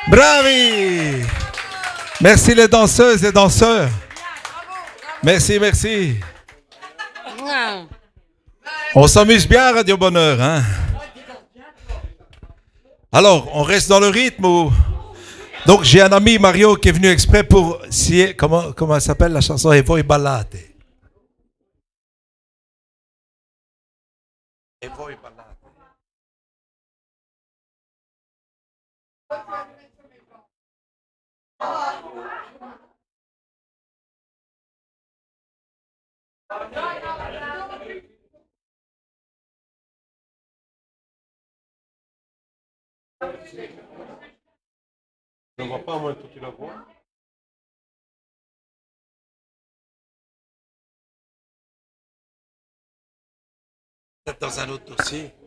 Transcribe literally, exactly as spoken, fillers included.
Bravi! Merci les danseuses et danseurs. Merci, merci. On s'amuse bien à Radio Bonheur, hein? Alors, on reste dans le rythme ou... Donc, j'ai un ami, Mario, qui est venu exprès pour... Si, comment, comment s'appelle la chanson? E voi ballate. E voi ballate. Je ne vois pas, moi, toi tu la vois. Peut-être dans un autre dossier.